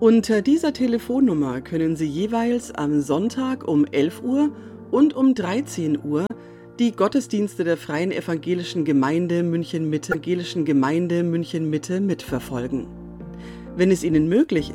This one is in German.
Unter dieser Telefonnummer können Sie jeweils am Sonntag um 11 Uhr und um 13 Uhr die Gottesdienste der Freien Evangelischen Gemeinde München-Mitte mitverfolgen. Wenn es Ihnen möglich